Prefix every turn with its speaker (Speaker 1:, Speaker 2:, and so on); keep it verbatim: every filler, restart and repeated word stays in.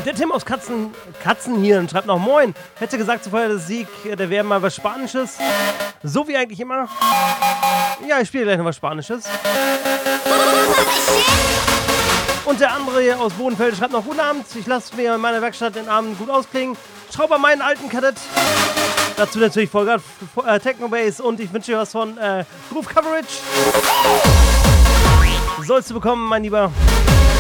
Speaker 1: Der Tim aus Katzen, Katzenhirn schreibt noch Moin. Hätte gesagt zuvor der Sieg, der wäre mal was Spanisches. So wie eigentlich immer. Ja, ich spiele gleich noch was Spanisches. Und der andere hier aus Bodenfeld schreibt noch Guten Abend. Ich lasse mir in meiner Werkstatt den Abend gut ausklingen. Schraube meinen alten Kadett. Dazu natürlich Vollgas äh, Techno Bass und ich wünsche dir was von äh, Groove Coverage. Sollst du bekommen, mein Lieber.